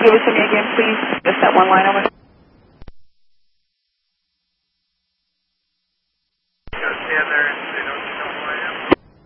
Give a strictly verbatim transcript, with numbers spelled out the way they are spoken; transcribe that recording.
you give it to me again, please? Just that one line over. Stand there.